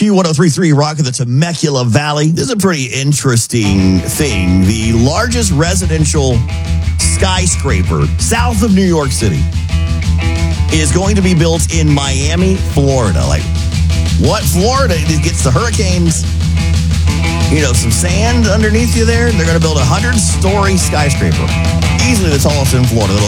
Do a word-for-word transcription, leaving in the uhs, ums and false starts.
Q one oh three point three Rock of the Temecula Valley. This is a pretty interesting thing. The largest residential skyscraper south of New York City is going to be built in Miami, Florida. Like, what? Florida gets the hurricanes, you know, some sand underneath you there. They're going to build a hundred-story skyscraper, easily the tallest in Florida.